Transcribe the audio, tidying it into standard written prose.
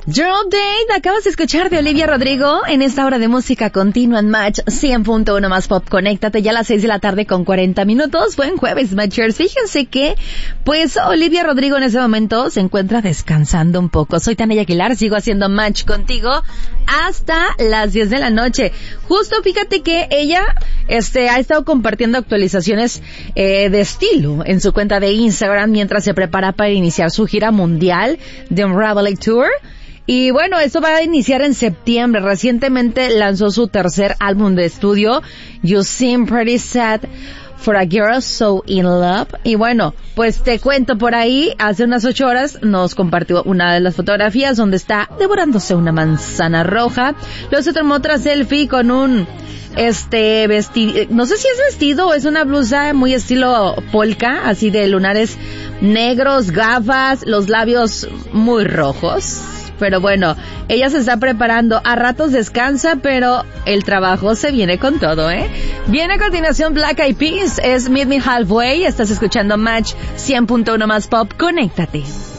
Your Update, acabas de escuchar de Olivia Rodrigo en esta hora de música continua en Match 100.1 más pop. Conéctate ya a las 6 de la tarde con 40 minutos. Buen jueves, Matchers. Fíjense que, pues, Olivia Rodrigo en ese momento se encuentra descansando un poco. Soy Tania Aguilar, sigo haciendo Match contigo hasta las 10 de la noche. Justo fíjate que ella, ha estado compartiendo actualizaciones, de estilo en su cuenta de Instagram mientras se prepara para iniciar su gira mundial de Unravel Tour. Y bueno, esto va a iniciar en septiembre. Recientemente lanzó su tercer álbum de estudio, You Seem Pretty Sad for a Girl So In Love. Y bueno, pues te cuento por ahí, hace unas 8 horas nos compartió una de las fotografías donde está devorándose una manzana roja. Luego se tomó otra selfie con un vestido, no sé si es vestido o es una blusa muy estilo polka, así de lunares negros, gafas, los labios muy rojos. Pero bueno, ella se está preparando, a ratos descansa, pero el trabajo se viene con todo, ¿eh? Viene a continuación Black Eyed Peas, es Meet Me Halfway, estás escuchando Match 100.1 más pop, conéctate.